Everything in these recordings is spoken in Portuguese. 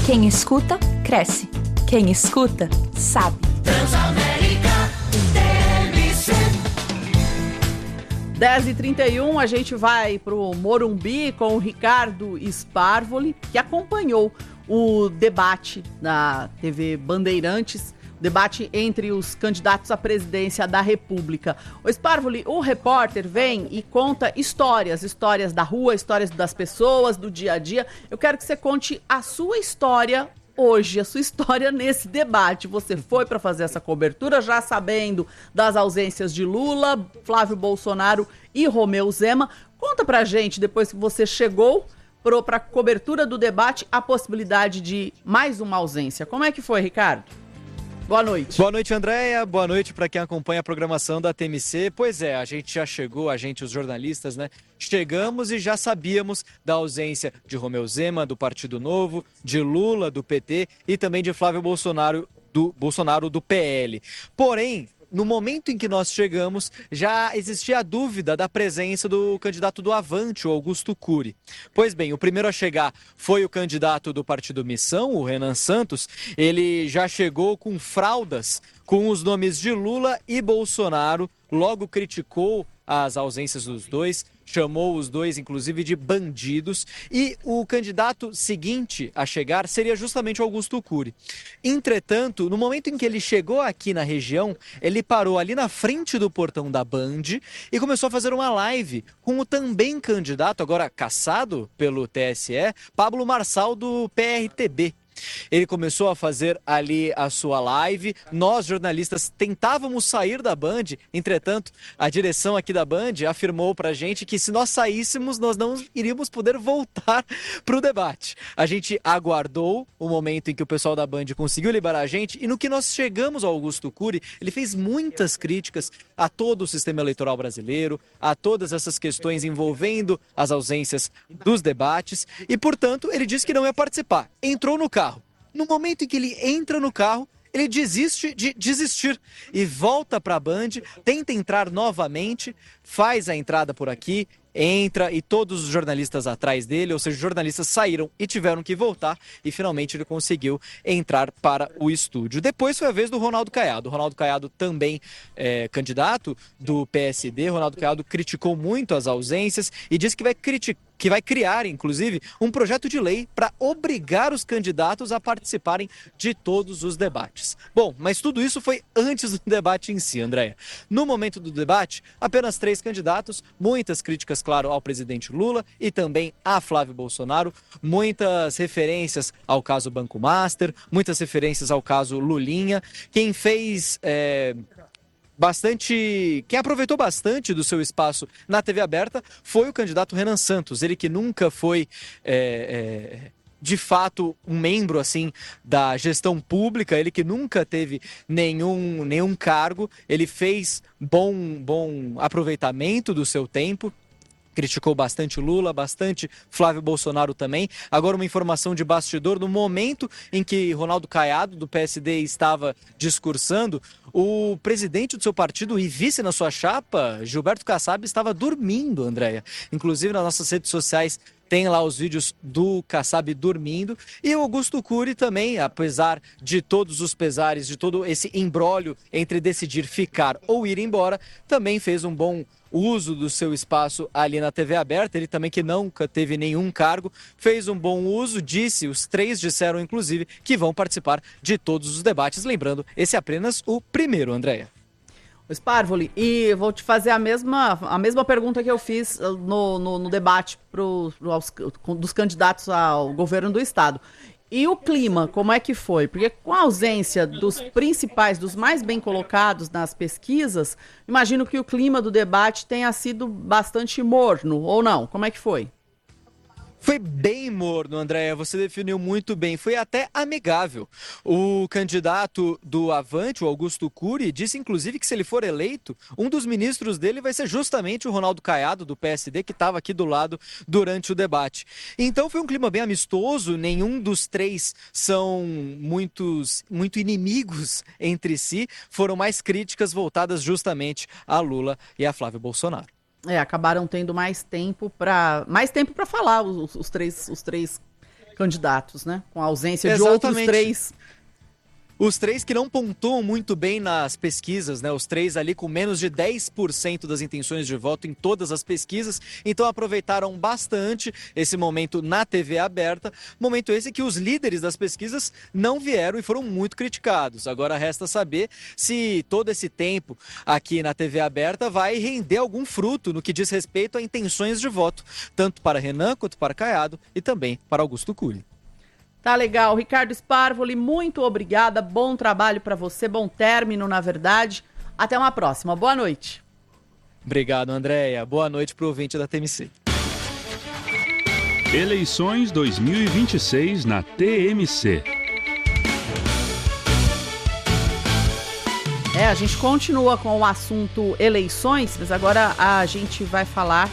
Quem escuta, cresce. Quem escuta, sabe. Transamérica TMC. 10h31, a gente vai pro Morumbi com o Ricardo Sparvoli, que acompanhou o debate na TV Bandeirantes, debate entre os candidatos à presidência da República. O Sparvoli, o repórter, vem e conta histórias da rua, histórias das pessoas, do dia a dia. Eu quero que você conte a sua história hoje, a sua história nesse debate. Você foi para fazer essa cobertura já sabendo das ausências de Lula, Flávio Bolsonaro e Romeu Zema. Conta pra gente, depois que você chegou para a cobertura do debate, a possibilidade de mais uma ausência. Como é que foi, Ricardo? Boa noite. Boa noite, Andréia. Boa noite para quem acompanha a programação da TMC. Pois é, a gente já chegou, os jornalistas, né? Chegamos e já sabíamos da ausência de Romeu Zema, do Partido Novo, de Lula, do PT e também de Flávio Bolsonaro, do PL. Porém, no momento em que nós chegamos, já existia a dúvida da presença do candidato do Avante, o Augusto Cury. Pois bem, o primeiro a chegar foi o candidato do Partido Missão, o Renan Santos. Ele já chegou com fraldas com os nomes de Lula e Bolsonaro, logo criticou as ausências dos dois, chamou os dois, inclusive, de bandidos. E o candidato seguinte a chegar seria justamente o Augusto Cury. Entretanto, no momento em que ele chegou aqui na região, ele parou ali na frente do portão da Band e começou a fazer uma live com o também candidato, agora cassado pelo TSE, Pablo Marçal, do PRTB. Ele começou a fazer ali a sua live. Nós, jornalistas, tentávamos sair da Band. Entretanto, a direção aqui da Band afirmou pra gente que se nós saíssemos, nós não iríamos poder voltar pro debate. A gente aguardou o momento em que o pessoal da Band conseguiu liberar a gente. E no que nós chegamos ao Augusto Cury, ele fez muitas críticas a todo o sistema eleitoral brasileiro, a todas essas questões envolvendo as ausências dos debates. E, portanto, ele disse que não ia participar. Entrou no carro. No momento em que ele entra no carro, ele desiste de desistir e volta para a Band, tenta entrar novamente, faz a entrada por aqui, entra e todos os jornalistas atrás dele, ou seja, os jornalistas saíram e tiveram que voltar e finalmente ele conseguiu entrar para o estúdio. Depois foi a vez do Ronaldo Caiado. O Ronaldo Caiado também é candidato do PSD. Ronaldo Caiado criticou muito as ausências e disse que vai criar, inclusive, um projeto de lei para obrigar os candidatos a participarem de todos os debates. Bom, mas tudo isso foi antes do debate em si, Andréia. No momento do debate, apenas 3 candidatos, muitas críticas, claro, ao presidente Lula e também a Flávio Bolsonaro, muitas referências ao caso Banco Master, muitas referências ao caso Lulinha. Quem fez... Quem aproveitou bastante do seu espaço na TV aberta foi o candidato Renan Santos, ele que nunca foi de fato um membro assim da gestão pública, ele que nunca teve nenhum cargo, ele fez bom aproveitamento do seu tempo. Criticou bastante Lula, bastante Flávio Bolsonaro também. Agora uma informação de bastidor, no momento em que Ronaldo Caiado, do PSD, estava discursando, o presidente do seu partido e vice na sua chapa, Gilberto Kassab, estava dormindo, Andréia. Inclusive nas nossas redes sociais tem lá os vídeos do Kassab dormindo. E o Augusto Cury também, apesar de todos os pesares, de todo esse imbróglio entre decidir ficar ou ir embora, também fez um bom uso do seu espaço ali na TV aberta. Ele também, que nunca teve nenhum cargo, fez um bom uso, os 3 disseram inclusive que vão participar de todos os debates. Lembrando, esse é apenas o primeiro, Andréia. Sparvoli, e vou te fazer a mesma pergunta que eu fiz no debate dos candidatos ao governo do estado. E o clima, como é que foi? Porque com a ausência dos principais, dos mais bem colocados nas pesquisas, imagino que o clima do debate tenha sido bastante morno, ou não? Como é que foi? Foi bem morno, Andréia, você definiu muito bem, foi até amigável. O candidato do Avante, o Augusto Cury, disse inclusive que se ele for eleito, um dos ministros dele vai ser justamente o Ronaldo Caiado, do PSD, que estava aqui do lado durante o debate. Então foi um clima bem amistoso, nenhum dos 3 são muito inimigos entre si, foram mais críticas voltadas justamente a Lula e a Flávio Bolsonaro. Acabaram tendo mais tempo para falar os três candidatos, né? Com a ausência de outros Exatamente. 3. Os 3 que não pontuam muito bem nas pesquisas, né? Os 3 ali com menos de 10% das intenções de voto em todas as pesquisas. Então aproveitaram bastante esse momento na TV aberta. Momento esse que os líderes das pesquisas não vieram e foram muito criticados. Agora resta saber se todo esse tempo aqui na TV aberta vai render algum fruto no que diz respeito a intenções de voto. Tanto para Renan quanto para Caiado e também para Augusto Cury. Tá legal. Ricardo Sparvoli, muito obrigada. Bom trabalho para você, bom término, na verdade. Até uma próxima. Boa noite. Obrigado, Andréia. Boa noite para o ouvinte da TMC. Eleições 2026 na TMC. A gente continua com o assunto eleições, mas agora a gente vai falar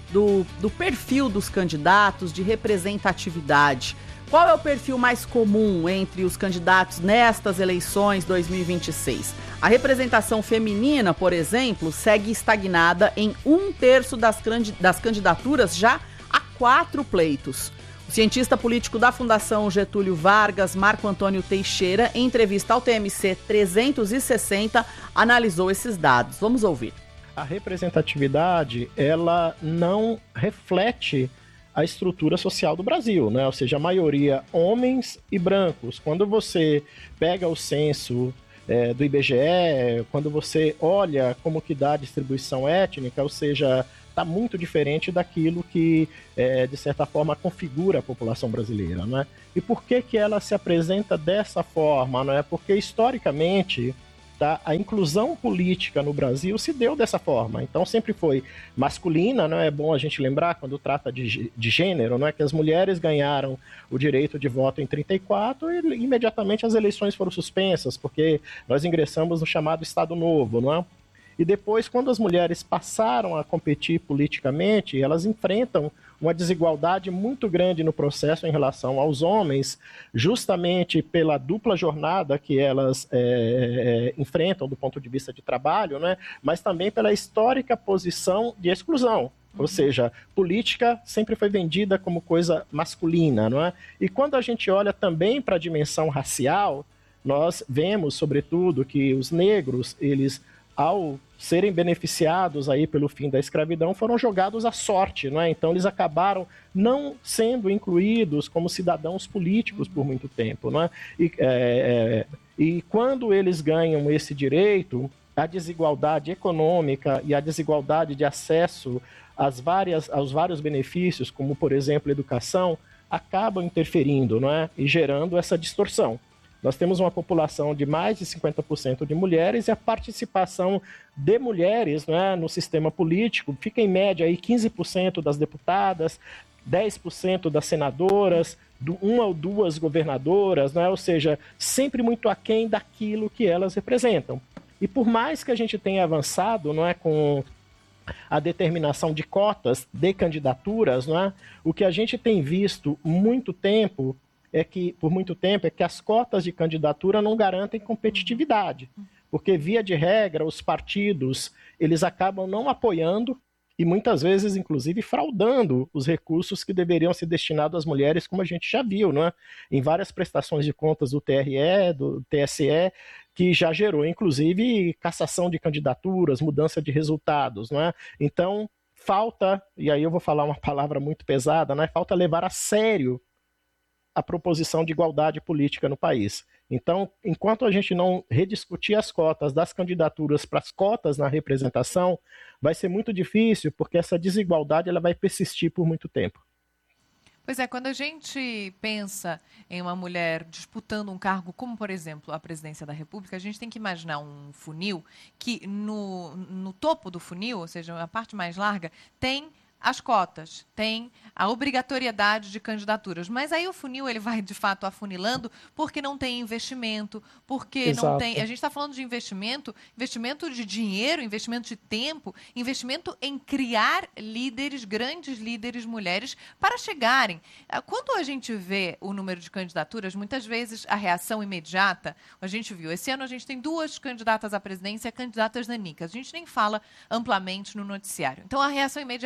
do perfil dos candidatos, de representatividade. Qual é o perfil mais comum entre os candidatos nestas eleições 2026? A representação feminina, por exemplo, segue estagnada em 1/3 das candidaturas já há 4 pleitos. O cientista político da Fundação Getúlio Vargas, Marco Antônio Teixeira, em entrevista ao TMC 360, analisou esses dados. Vamos ouvir. A representatividade, ela não reflete a estrutura social do Brasil, né? Ou seja, a maioria homens e brancos. Quando você pega o censo do IBGE, quando você olha como que dá a distribuição étnica, ou seja, está muito diferente daquilo que, de certa forma, configura a população brasileira, né? E por que que ela se apresenta dessa forma, né? Porque, historicamente, tá, a inclusão política no Brasil se deu dessa forma. Então sempre foi masculina, não é bom a gente lembrar quando trata de gênero, não é que as mulheres ganharam o direito de voto em 34 e imediatamente as eleições foram suspensas, porque nós ingressamos no chamado Estado Novo, não é? E depois, quando as mulheres passaram a competir politicamente, elas enfrentam uma desigualdade muito grande no processo em relação aos homens, justamente pela dupla jornada que elas enfrentam do ponto de vista de trabalho, né? Mas também pela histórica posição de exclusão. Ou seja, política sempre foi vendida como coisa masculina, não é? E quando a gente olha também para a dimensão racial, nós vemos, sobretudo, que os negros, eles, ao serem beneficiados aí pelo fim da escravidão, foram jogados à sorte, não é? Então eles acabaram não sendo incluídos como cidadãos políticos por muito tempo, não é? E quando eles ganham esse direito, a desigualdade econômica e a desigualdade de acesso aos vários benefícios, como por exemplo educação, acabam interferindo, não é? E gerando essa distorção. Nós temos uma população de mais de 50% de mulheres e a participação de mulheres, né, no sistema político fica em média aí 15% das deputadas, 10% das senadoras, 1 ou 2 governadoras, né, ou seja, sempre muito aquém daquilo que elas representam. E por mais que a gente tenha avançado, não é, com a determinação de cotas de candidaturas, não é, o que a gente tem visto por muito tempo é que as cotas de candidatura não garantem competitividade, porque via de regra os partidos eles acabam não apoiando e muitas vezes inclusive fraudando os recursos que deveriam ser destinados às mulheres, como a gente já viu, não é? Em várias prestações de contas do TRE, do TSE, que já gerou inclusive cassação de candidaturas, mudança de resultados, não é? Então falta, e aí eu vou falar uma palavra muito pesada, né? Falta levar a sério a proposição de igualdade política no país. Então, enquanto a gente não rediscutir as cotas das candidaturas para as cotas na representação, vai ser muito difícil, porque essa desigualdade ela vai persistir por muito tempo. Pois é, quando a gente pensa em uma mulher disputando um cargo como, por exemplo, a presidência da República, a gente tem que imaginar um funil que no topo do funil, ou seja, a parte mais larga, tem as cotas, tem a obrigatoriedade de candidaturas, mas aí o funil ele vai de fato afunilando porque não tem investimento, porque Exato. não tem. A gente está falando de investimento de dinheiro, investimento de tempo, investimento em criar líderes, grandes líderes mulheres para chegarem. Quando a gente vê o número de candidaturas, muitas vezes a reação imediata, a gente viu, esse ano a gente tem 2 candidatas à presidência, candidatas nanicas. A gente nem fala amplamente no noticiário. Então a reação imediata é: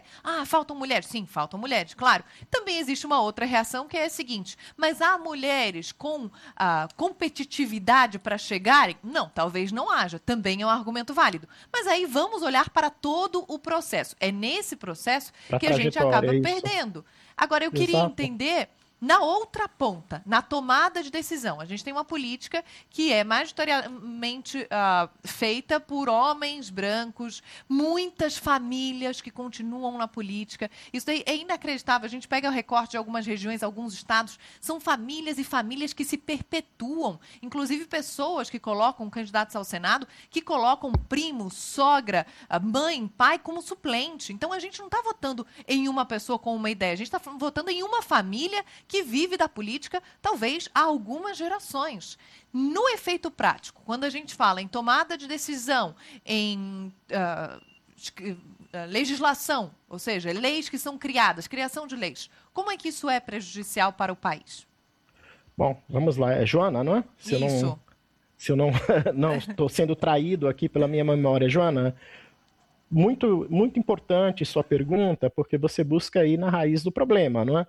Faltam mulheres? Sim, faltam mulheres, claro. Também existe uma outra reação que é a seguinte, mas há mulheres com competitividade para chegarem? Não, talvez não haja. Também é um argumento válido. Mas aí vamos olhar para todo o processo. É nesse processo que a gente acaba perdendo. Agora, eu queria entender... Na outra ponta, na tomada de decisão, a gente tem uma política que é majoritariamente feita por homens brancos, muitas famílias que continuam na política. Isso daí é inacreditável. A gente pega o recorte de algumas regiões, alguns estados, são famílias e famílias que se perpetuam. Inclusive pessoas que colocam candidatos ao Senado, que colocam primo, sogra, mãe, pai como suplente. Então a gente não está votando em uma pessoa com uma ideia, a gente está votando em uma família que vive da política, talvez, há algumas gerações. No efeito prático, quando a gente fala em tomada de decisão, em legislação, ou seja, leis que são criadas, criação de leis, como é que isso é prejudicial para o país? Bom, vamos lá. É Joana, não é? Se eu não estou sendo traído aqui pela minha memória. Joana, muito, muito importante sua pergunta, porque você busca ir na raiz do problema, não é?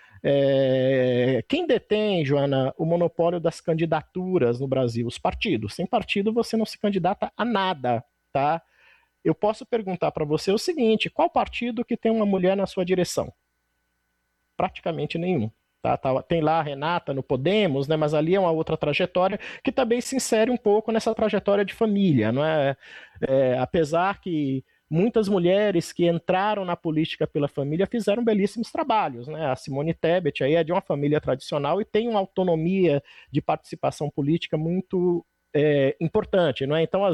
Quem detém, Joana, o monopólio das candidaturas no Brasil? Os partidos. Sem partido você não se candidata a nada, tá? Eu posso perguntar para você o seguinte, qual partido que tem uma mulher na sua direção? Praticamente nenhum. Tá? Tem lá a Renata no Podemos, né? Mas ali é uma outra trajetória que também se insere um pouco nessa trajetória de família, não é? Apesar que muitas mulheres que entraram na política pela família fizeram belíssimos trabalhos, né? A Simone Tebet aí é de uma família tradicional e tem uma autonomia de participação política muito importante, não é? Então,